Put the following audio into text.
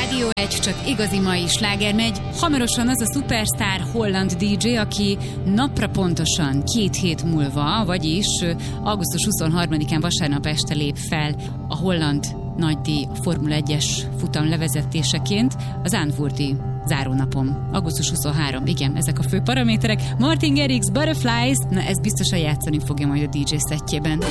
Rádió 1, csak igazi mai sláger megy. Hamarosan az a szupersztár holland DJ, aki napra pontosan 2 hét múlva, vagyis augusztus 23-án vasárnap este lép fel a holland nagydíj Formula 1-es futam levezetéseként az Zandvoorti zárónapon. Augusztus 23, igen, ezek a fő paraméterek. Martin Garrix, Butterflies, na ez biztosan játszani fogja majd a DJ szettjében.